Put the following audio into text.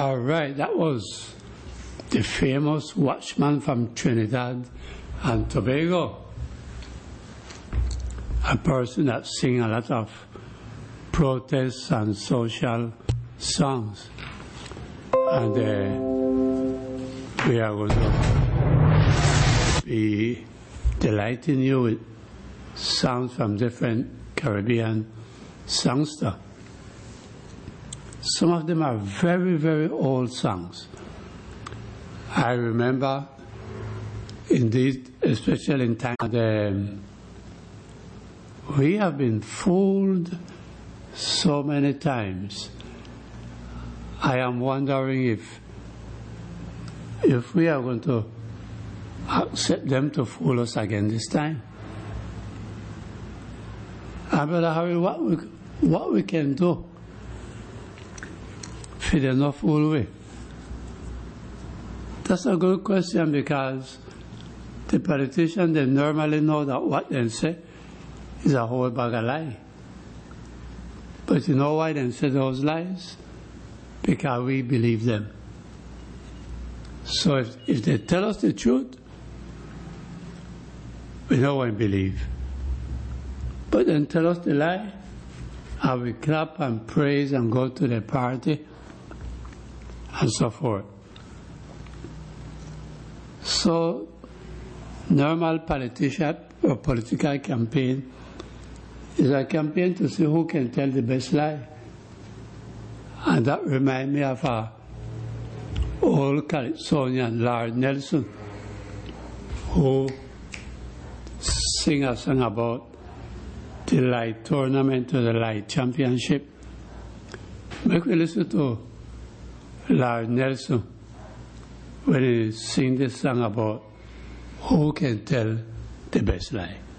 All right, that was the famous Watchman from Trinidad and Tobago, a person that sing a lot of protest and social songs. And we are going to be delighting you with songs from different Caribbean songsters. Some of them are very, very old songs. I remember, indeed, especially in time, we have been fooled so many times. I am wondering if we are going to accept them to fool us again this time. And Brother Harry, what we can do if they're not fool we? That's a good question, because the politicians, they normally know that what they say is a whole bag of lies. But you know why they say those lies? Because we believe them. So if they tell us the truth, we don't want to believe. But then tell us the lie, and we clap and praise and go to the party and so forth. So, normal politician or political campaign is a campaign to see who can tell the best lie. And that reminds me of a old Calypsonian, Lord Nelson, who sing a song about the light tournament or the light championship. Make we listen to Lord Nelson when he sing this song about who can tell the best lie.